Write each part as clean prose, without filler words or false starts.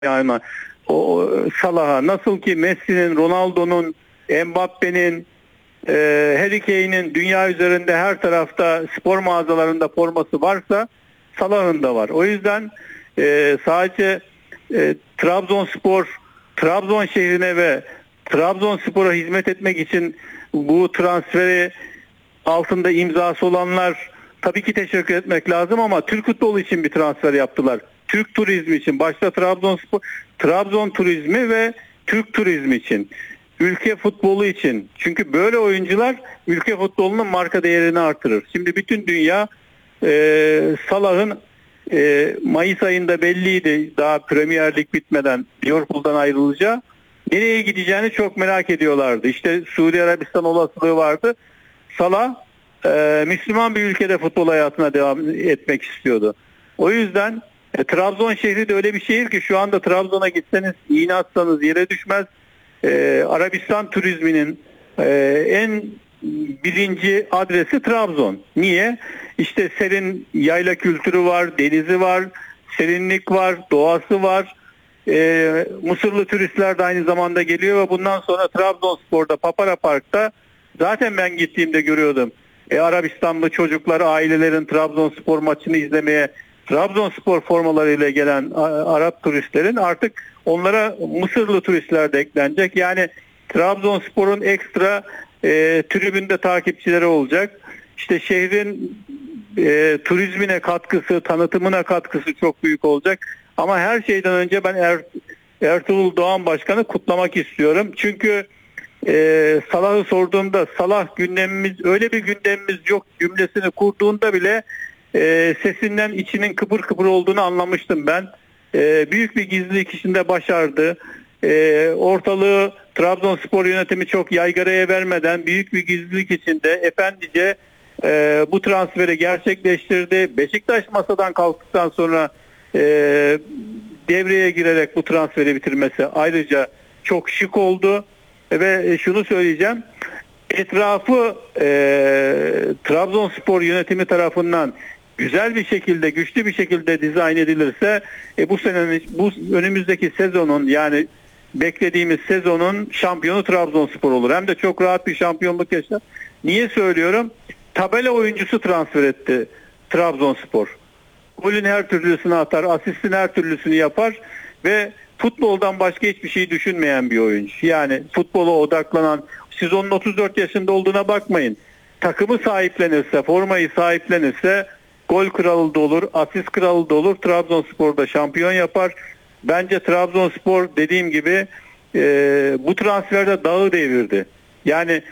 yani o Salah'a, nasıl ki Messi'nin, Ronaldo'nun, Mbappe'nin, Harry Kane'in dünya üzerinde her tarafta spor mağazalarında forması varsa Salah'ın da var. O yüzden sadece Trabzonspor, Trabzon şehrine ve Trabzonspor'a hizmet etmek için bu transferi altında imzası olanlar tabii ki teşekkür etmek lazım, ama Türk futbolu için bir transfer yaptılar. Türk turizmi için, başta Trabzonspor, Trabzon turizmi ve Türk turizmi için, ülke futbolu için. Çünkü böyle oyuncular ülke futbolunun marka değerini artırır. Şimdi bütün dünya Salah'ın Mayıs ayında belliydi, daha Premier Lig bitmeden Liverpool'dan ayrılacağı. Nereye gideceğini çok merak ediyorlardı. İşte Suudi Arabistan olasılığı vardı. Salah Müslüman bir ülkede futbol hayatına devam etmek istiyordu. O yüzden Trabzon şehri de öyle bir şehir ki şu anda Trabzon'a gitseniz, iğne atsanız yere düşmez. Arabistan turizminin en birinci adresi Trabzon. Niye? İşte serin yayla kültürü var, denizi var, serinlik var, doğası var. Mısırlı turistler de aynı zamanda geliyor ve bundan sonra Trabzonspor'da, Papara Park'ta zaten ben gittiğimde görüyordum. Arabistanlı çocuklar, ailelerin Trabzonspor maçını izlemeye Trabzonspor formalarıyla gelen Arap turistlerin artık onlara Mısırlı turistler de eklenecek. Yani Trabzonspor'un ekstra tribünde takipçileri olacak. İşte şehrin turizmine katkısı, tanıtımına katkısı çok büyük olacak. Ama her şeyden önce ben Ertuğrul Doğan Başkan'ı kutlamak istiyorum. Çünkü Salah'ı sorduğumda, Salah gündemimiz, öyle bir gündemimiz yok cümlesini kurduğunda bile sesinden içinin kıpır kıpır olduğunu anlamıştım ben. Büyük bir gizlilik içinde başardı. Ortalığı Trabzonspor yönetimi çok yaygaraya vermeden büyük bir gizlilik içinde efendice bu transferi gerçekleştirdi. Beşiktaş masadan kalktıktan sonra devreye girerek bu transferi bitirmesi ayrıca çok şık oldu. Ve şunu söyleyeceğim, etrafı Trabzonspor yönetimi tarafından güzel bir şekilde, güçlü bir şekilde dizayn edilirse bu önümüzdeki sezonun, yani beklediğimiz sezonun şampiyonu Trabzonspor olur. Hem de çok rahat bir şampiyonluk yaşar. Niye söylüyorum? Tabela oyuncusu transfer etti Trabzonspor. Golün her türlüsünü atar, asistin her türlüsünü yapar ve futboldan başka hiçbir şey düşünmeyen bir oyuncu. Yani futbola odaklanan, siz onun 34 yaşında olduğuna bakmayın. Takımı sahiplenirse, formayı sahiplenirse gol kralı da olur, asist kralı da olur. Trabzonspor'da şampiyon yapar. Bence Trabzonspor, dediğim gibi bu transferde dağı devirdi. Yani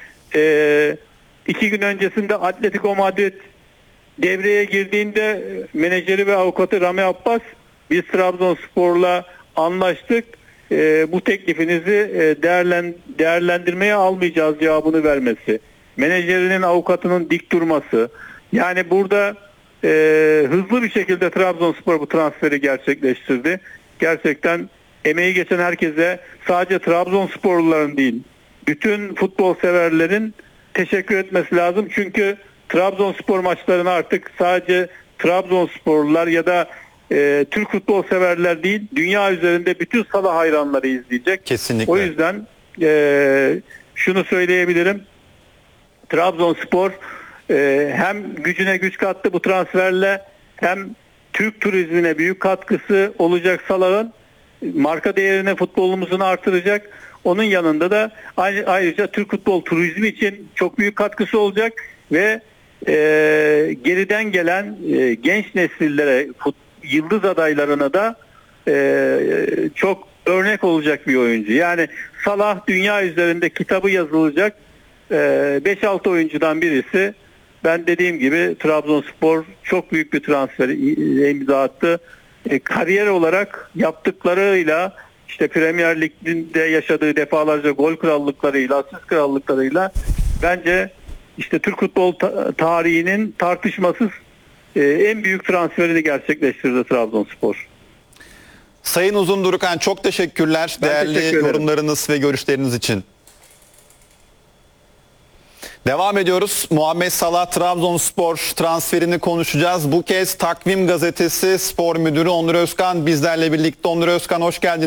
2 gün öncesinde Atletico Madrid devreye girdiğinde menajeri ve avukatı Rami Abbas, biz Trabzonspor'la anlaştık, bu teklifinizi değerlendirmeye almayacağız cevabını vermesi. Menajerinin, avukatının dik durması. Yani burada hızlı bir şekilde Trabzonspor bu transferi gerçekleştirdi. Gerçekten emeği geçen herkese, sadece Trabzonsporluların değil, bütün futbol severlerin teşekkür etmesi lazım. Çünkü Trabzonspor maçlarını artık sadece Trabzonsporlular ya da Türk futbol severler değil, dünya üzerinde bütün Salah hayranları izleyecek. Kesinlikle. O yüzden şunu söyleyebilirim. Trabzonspor hem gücüne güç kattı bu transferle, hem Türk turizmine büyük katkısı olacak Salah'ın. Marka değerini, futbolumuzun artıracak. Onun yanında da ayrıca Türk futbol turizmi için çok büyük katkısı olacak ve geriden gelen genç nesillere, yıldız adaylarına da çok örnek olacak bir oyuncu. Yani Salah dünya üzerinde kitabı yazılacak 5-6 oyuncudan birisi. Ben dediğim gibi Trabzonspor çok büyük bir transfer imza attı. Kariyer olarak yaptıklarıyla, işte Premier Lig'de yaşadığı defalarca gol krallıklarıyla, asist krallıklarıyla bence işte Türk futbol tarihinin tartışmasız en büyük transferini gerçekleştirdi Trabzonspor. Sayın Uzundurukan, çok teşekkürler. Ben Değerli teşekkür ederim. yorumlarınız ve görüşleriniz için. Devam ediyoruz. Muhammed Salah Trabzonspor transferini konuşacağız. Bu kez Takvim Gazetesi spor müdürü Onur Özkan bizlerle birlikte. Onur Özkan, hoş geldiniz.